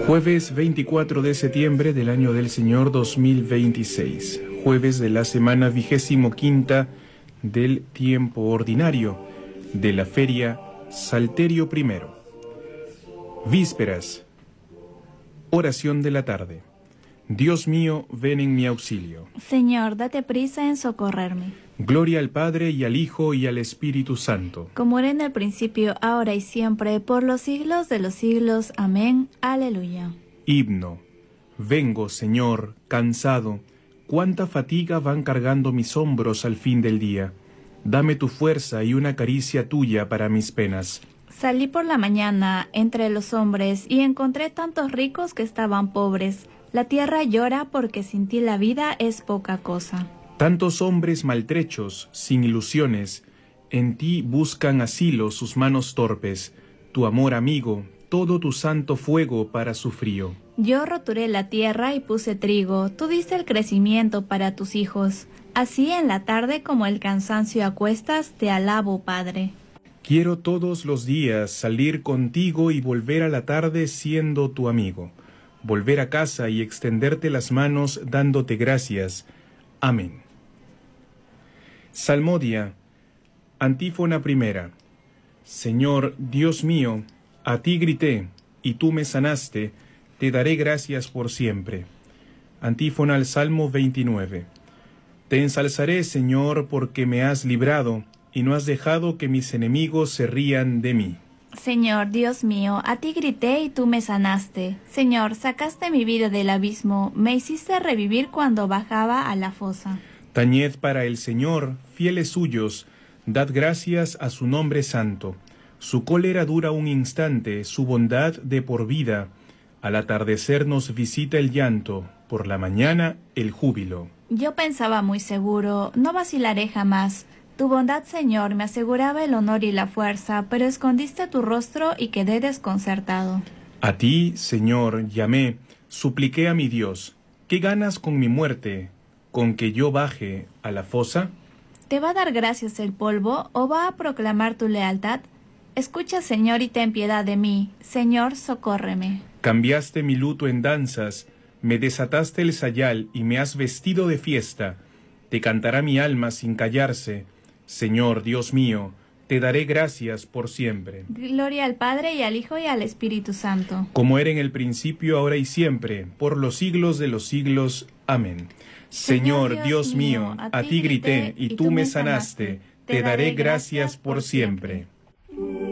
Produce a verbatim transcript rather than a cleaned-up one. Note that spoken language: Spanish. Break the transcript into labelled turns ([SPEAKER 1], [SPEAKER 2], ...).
[SPEAKER 1] Jueves veinticuatro de septiembre del año del Señor dos mil veintiséis, jueves de la semana vigésimo quinta del tiempo ordinario de la feria Salterio Primero. Vísperas, oración de la tarde. Dios mío, ven en mi auxilio.
[SPEAKER 2] Señor, date prisa en socorrerme.
[SPEAKER 1] Gloria al Padre y al Hijo y al Espíritu Santo.
[SPEAKER 2] Como era en el principio, ahora y siempre, por los siglos de los siglos. Amén. Aleluya.
[SPEAKER 1] Himno. Vengo, Señor, cansado. Cuánta fatiga van cargando mis hombros al fin del día. Dame tu fuerza y una caricia tuya para mis penas.
[SPEAKER 2] Salí por la mañana entre los hombres y encontré tantos ricos que estaban pobres. La tierra llora porque sin ti la vida es poca cosa.
[SPEAKER 1] Tantos hombres maltrechos, sin ilusiones, en ti buscan asilo sus manos torpes, tu amor amigo, todo tu santo fuego para su frío.
[SPEAKER 2] Yo roturé la tierra y puse trigo, tú diste el crecimiento para tus hijos. Así en la tarde como el cansancio acuestas, te alabo, Padre.
[SPEAKER 1] Quiero todos los días salir contigo y volver a la tarde siendo tu amigo. Volver a casa y extenderte las manos dándote gracias. Amén. Salmodia, antífona primera. Señor, Dios mío, a ti grité, y tú me sanaste, te daré gracias por siempre. Antífona al Salmo veintinueve. Te ensalzaré, Señor, porque me has librado, y no has dejado que mis enemigos se rían de mí.
[SPEAKER 2] Señor, Dios mío, a ti grité y tú me sanaste. Señor, sacaste mi vida del abismo, me hiciste revivir cuando bajaba a la fosa.
[SPEAKER 1] Tañed para el Señor, fieles suyos, dad gracias a su nombre santo. Su cólera dura un instante, su bondad de por vida. Al atardecer nos visita el llanto, por la mañana el júbilo.
[SPEAKER 2] Yo pensaba muy seguro, no vacilaré jamás. Tu bondad, Señor, me aseguraba el honor y la fuerza, pero escondiste tu rostro y quedé desconcertado.
[SPEAKER 1] A ti, Señor, llamé, supliqué a mi Dios. ¿Qué ganas con mi muerte? ¿Con que yo baje a la fosa?
[SPEAKER 2] ¿Te va a dar gracias el polvo o va a proclamar tu lealtad? Escucha, Señor, y ten piedad de mí. Señor, socórreme.
[SPEAKER 1] Cambiaste mi luto en danzas, me desataste el sayal y me has vestido de fiesta. Te cantará mi alma sin callarse. Señor, Dios mío, te daré gracias por siempre.
[SPEAKER 2] Gloria al Padre y al Hijo y al Espíritu Santo.
[SPEAKER 1] Como era en el principio, ahora y siempre, por los siglos de los siglos. Amén. Señor, Señor Dios mío, a ti grité y tú me sanaste, te daré gracias por siempre.